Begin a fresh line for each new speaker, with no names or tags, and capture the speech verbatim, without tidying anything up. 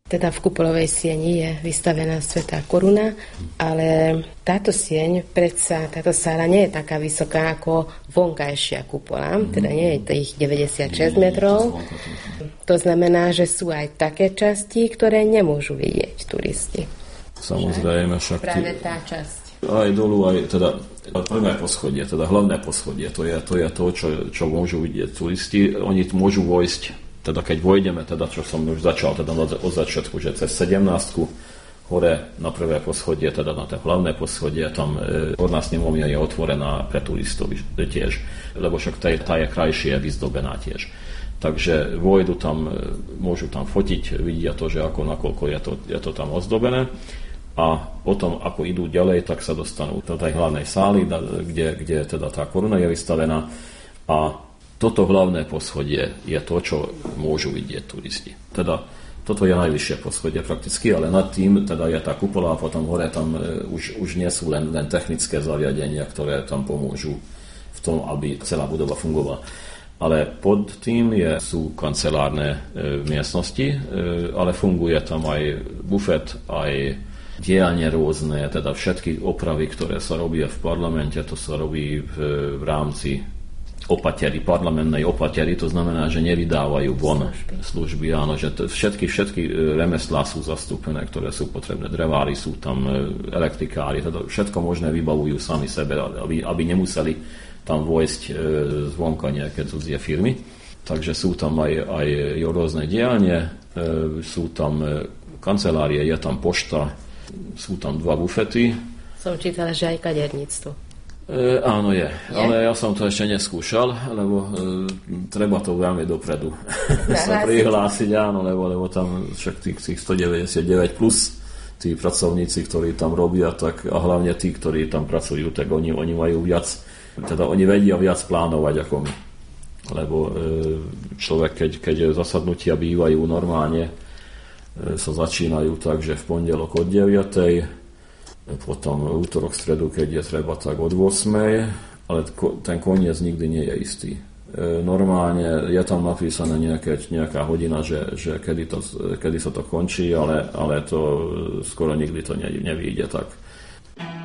Teda v kupolovej sieni je vystavená svätá koruna, ale táto sieň, predsa táto sála nie je taká vysoká ako vonkajšia kupola, mm. teda nie je tých deväťdesiatšesť metrov. To znamená, že sú aj také časti, ktoré nemôžu vidieť turisti.
Samozrejme, však
práve tá časť.
Aj dolu, aj teda prvé poschodie, teda hlavné poschodie, to je to, je to čo, čo môžu vidieť turisti. Oni môžu vojsť, teda keď vojdeme, teda čo som už začal, teda od začiatku, že cez sedemnástku hore na prvé poschodie, teda na to hlavné poschodie, tam e, horná snemovňa je otvorená pre turistov tiež, lebo však tá, tá je krajšie vyzdobená tiež. Takže vojdu tam, môžu tam fotiť, vidia to, že ako nakoľko je to, je to tam ozdobené. A potom, ako idú ďalej, tak sa dostanú do tej hlavnej sály, kde, kde teda tá koruna je vystavená. A toto hlavné poschodie je to, čo môžu vidieť turisti. Teda toto je najvyššie poschodie prakticky, ale nad tým teda je tá kupola a potom hore tam už, už nie sú len, len technické zariadenia, ktoré tam pomôžu v tom, aby celá budova fungovala. Ale pod tým je, sú kancelárne e, miestnosti, e, ale funguje tam aj bufet, aj dielne rôzne, teda všetky opravy, ktoré sa robia v parlamente, to sa robí v, v rámci opatery, parlamentnej opatery, to znamená, že nevydávajú von služby, áno, že to, všetky, všetky remeslá sú zastúpené, ktoré sú potrebné, drevári sú tam, elektrikári, teda všetko možné vybavujú sami sebe, aby, aby nemuseli tam vojsť e, zvonka nejaké cudzie firmy. Takže sú tam aj, aj rôzne dielne, e, sú tam e, kancelárie, je tam pošta, sú tam dva bufety.
Som čítala, že aj kaderníctvo.
E, áno, je. je. Ale ja som to ešte neskúšal, lebo e, treba to veľmi dopredu sa prihlásiť, áno, lebo, lebo tam však tých, tých stodeväťdesiatdeväť plus tí pracovníci, ktorí tam robia, tak a hlavne tí, ktorí tam pracujú, tak oni, oni majú viac, teda oni vedia viac plánovať ako my. Lebo e, človek, keď, keď zasadnutia bývajú normálne, sa začínajú tak, že v pondelok od deviatej, potom útorok, stredu, keď je treba, tak od ôsmej, ale ten koniec nikdy nie je istý. Normálne je tam napísané nejaké, nejaká hodina, že, že kedy, to, kedy sa to končí, ale, ale to skoro nikdy to nevyjde tak.